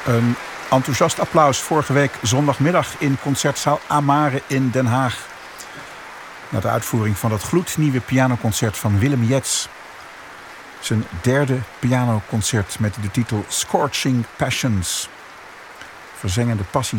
Een enthousiast applaus vorige week zondagmiddag in Concertzaal Amare in Den Haag. Na de uitvoering van het gloednieuwe pianoconcert van Willem Jets. Zijn derde pianoconcert met de titel Scorching Passions. Verzengende passies